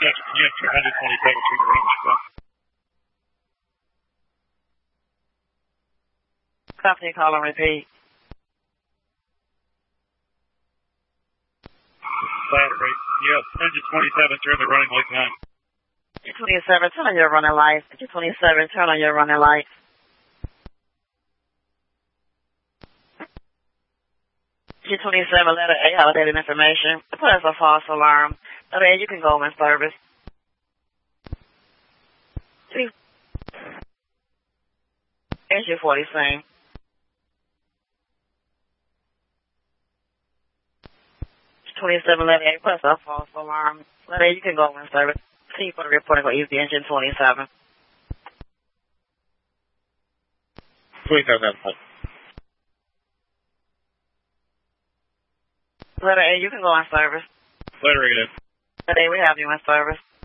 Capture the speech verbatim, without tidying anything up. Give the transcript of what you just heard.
Yes, yes, one twenty-seven through the runway clock. Company call and repeat. Flat rate. Yes, engine twenty-seven, turn the running lights on. Engine twenty-seven, turn on your running lights. Engine twenty-seven, turn on your running lights. Engine twenty-seven, letter A, validated information. Put as a false alarm. Letter A, you can go in service. Three. Engine forty, same. twenty-seven, letter A, put as a false alarm. Letter A, you can go in service. C for the reporting for Easy Engine twenty-seven. twenty-seven, that's fine. Letter A, you can go in service. Letter A, Letter A, we have you in service.